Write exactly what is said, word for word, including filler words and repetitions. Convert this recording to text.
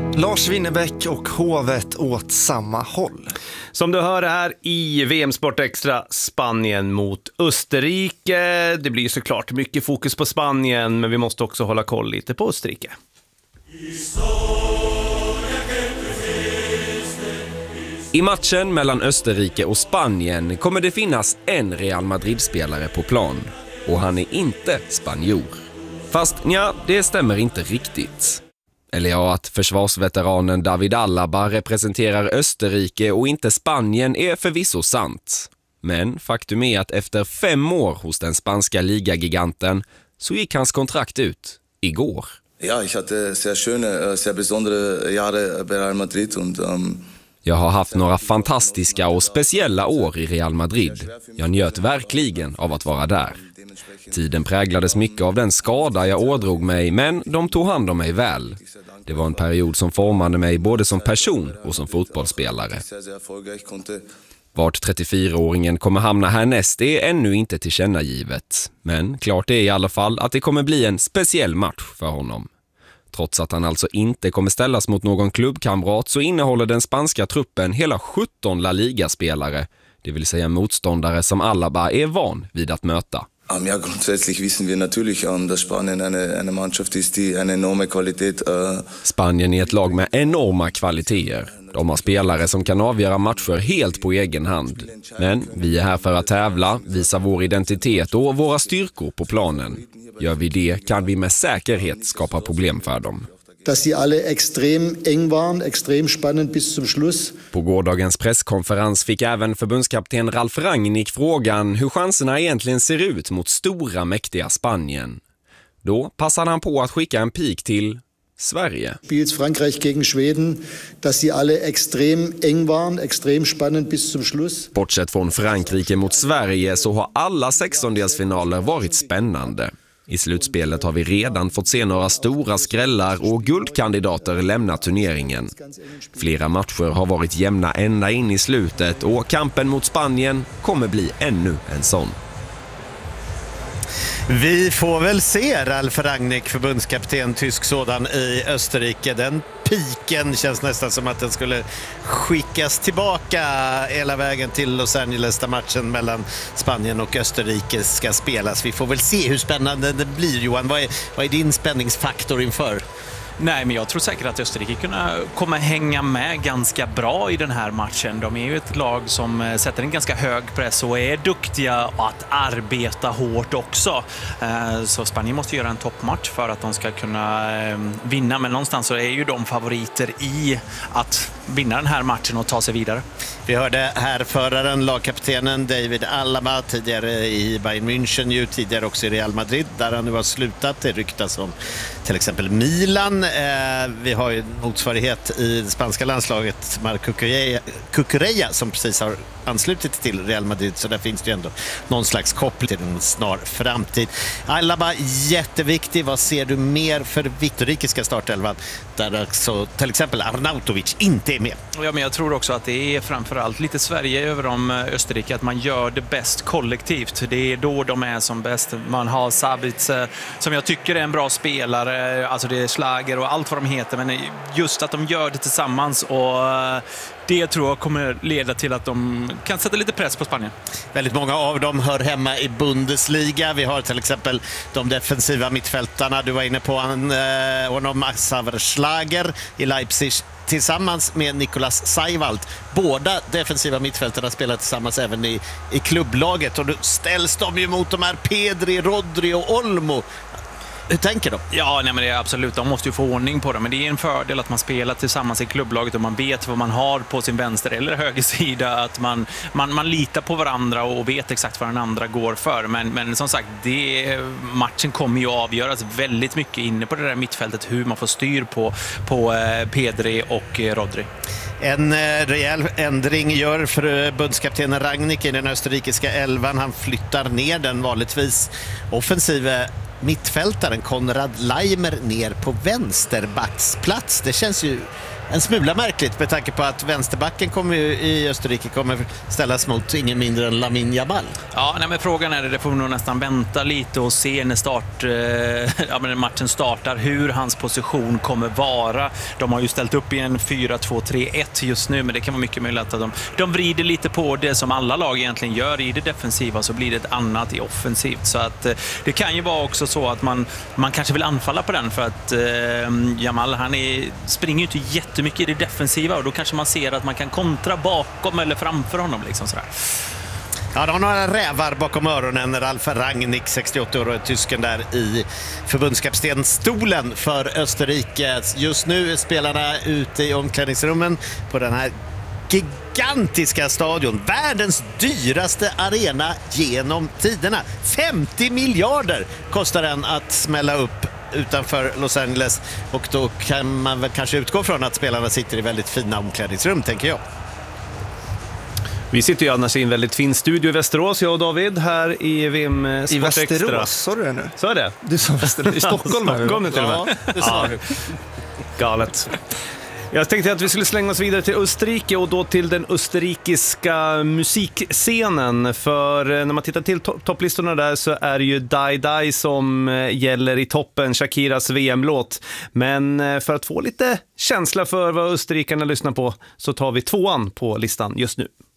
Lars Winnerbäck och hovet åt samma håll. Som du hör här i V M Sport Extra, Spanien mot Österrike. Det blir såklart mycket fokus på Spanien, men vi måste också hålla koll lite på Österrike. I matchen mellan Österrike och Spanien kommer det finnas en Real Madrid-spelare på plan. Och han är inte spanjor. Fast ja, det stämmer inte riktigt. Eller ja, att försvarsveteranen David Alaba representerar Österrike och inte Spanien är förvisso sant. Men faktum är att efter fem år hos den spanska ligagiganten så gick hans kontrakt ut igår. Ja, jag hade sehr schöne, sehr besondere Jahre bei Real Madrid und um... Jag har haft några fantastiska och speciella år i Real Madrid. Jag njöt verkligen av att vara där. Tiden präglades mycket av den skada jag ådrog mig, men de tog hand om mig väl. Det var en period som formade mig både som person och som fotbollsspelare. Vart trettiofyraåringen kommer hamna härnäst är ännu inte tillkännagivet. Men klart är i alla fall att det kommer bli en speciell match för honom. Trots att han alltså inte kommer ställas mot någon klubbkamrat så innehåller den spanska truppen hela sjutton La Liga-spelare, det vill säga motståndare som Alaba är van vid att möta. Ja, grundsätzlich wissen wir natürlich, dass Spanien eine, eine Mannschaft ist, die eine enorme Qualität. Uh... Spanien är ett lag med enorma kvaliteter. De har spelare som kan avgöra matcher helt på egen hand. Men vi är här för att tävla, visa vår identitet och våra styrkor på planen. Gör vi det kan vi med säkerhet skapa problem för dem. Dass sie alle extrem eng waren, extrem spannend bis zum Schluss. På gårdagens presskonferens fick även förbundskapten Ralf Rangnick frågan hur chanserna egentligen ser ut mot stora mäktiga Spanien. Då passade han på att skicka en pik till Sverige. Spielt Frankreich gegen Schweden, dass sie alle extrem eng waren, extrem spannend bis zum Schluss. Bortsett från Frankrike mot Sverige så har alla sextondelsfinaler varit spännande. I slutspelet har vi redan fått se några stora skrällar och guldkandidater lämna turneringen. Flera matcher har varit jämna ända in i slutet och kampen mot Spanien kommer bli ännu en sån. Vi får väl se Ralf Rangnick, förbundskapten, tysk sådan, i Österrike. Den piken känns nästan som att den skulle skickas tillbaka hela vägen till Los Angeles där matchen mellan Spanien och Österrike ska spelas. Vi får väl se hur spännande det blir, Johan. Vad är, vad är din spänningsfaktor inför? Nej, men jag tror säkert att Österrike kunna komma hänga med ganska bra i den här matchen. De är ju ett lag som sätter en ganska hög press och är duktiga att arbeta hårt också. Så Spanien måste göra en toppmatch för att de ska kunna vinna. Men någonstans så är ju de favoriter i att vinna den här matchen och ta sig vidare. Vi hörde här föraren, lagkaptenen David Alaba, tidigare i Bayern München, ju tidigare också i Real Madrid, där han nu har slutat. Det ryktas om till exempel Milan. Eh, vi har ju motsvarighet i det spanska landslaget, Marc Cucurella, Cucurella, som precis har anslutit till Real Madrid, så där finns det ju ändå någon slags koppling till en snar framtid. Alaba, jätteviktig. Vad ser du mer för viktorikiska startelvan där också till exempel Arnautovic inte är med? Ja, men jag tror också att det är framförallt lite Sverige över om Österrike, att man gör det bäst kollektivt. Det är då de är som bäst. Man har Sabitzer som jag tycker är en bra spelare, alltså det är Schlager och allt vad de heter, men just att de gör det tillsammans, och det tror jag kommer leda till att de kan sätta lite press på Spanien. Väldigt många av dem hör hemma i Bundesliga. Vi har till exempel de defensiva mittfältarna. Du var inne på han, eh, honom, Xaver Schlager i Leipzig tillsammans med Nicolas Seiwald. Båda defensiva mittfältarna spelar tillsammans även i, i klubblaget. Och då ställs de ju mot de här Pedri, Rodri och Olmo. Hur tänker de? Ja, nej, men det är absolut. De måste ju få ordning på det. Men det är en fördel att man spelar tillsammans i klubblaget och man vet vad man har på sin vänster eller höger sida. Att man, man, man litar på varandra och vet exakt vad den andra går för. Men, men som sagt, det, matchen kommer ju avgöras väldigt mycket inne på det där mittfältet. Hur man får styr på, på eh, Pedri och eh, Rodri. En eh, rejäl ändring gör förbundskapten Rangnick i den österrikiska elvan. Han flyttar ner den vanligtvis offensiva mittfältaren Konrad Leimer ner på vänsterbacksplats. Det känns ju en smula märkligt med tanke på att vänsterbacken kommer ju, i Österrike kommer ställas mot ingen mindre än Lamine Yamal. Ja, nej, men frågan är det, det får vi nog nästan vänta lite och se när start, eh, ja, men matchen startar hur hans position kommer vara. De har ju ställt upp i en fyra två tre ett just nu, men det kan vara mycket möjligt att de, de vrider lite på det som alla lag egentligen gör i det defensiva, så blir det ett annat i offensivt. Så att eh, det kan ju vara också så att man, man kanske vill anfalla på den för att eh, Yamal, han är, springer ju inte jätte mycket i det defensiva och då kanske man ser att man kan kontra bakom eller framför honom liksom sådär. Ja, de har några rävar bakom öronen. Ralf Rangnick, sextioåtta år, och tysken där i förbundskaptenstolen för Österrike. Just nu är spelarna ute i omklädningsrummen på den här gigantiska stadion. Världens dyraste arena genom tiderna. femtio miljarder kostar den att smälla upp utanför Los Angeles, och då kan man väl kanske utgå från att spelarna sitter i väldigt fina omklädningsrum, tänker jag. Vi sitter ju annars i en väldigt fin studio i Västerås, jag och David, här i V M Sport I Västerås, Extra. sa du det nu? Så är det. Du sa Västerås. I Stockholm, Stockholm till och med. Ja, det sa du. Galet. Jag tänkte att vi skulle slänga oss vidare till Österrike och då till den österrikiska musikscenen. För när man tittar till to- topplistorna där så är det ju Die Die som gäller i toppen, Shakiras V M-låt. Men för att få lite känsla för vad österrikarna lyssnar på så tar vi tvåan på listan just nu.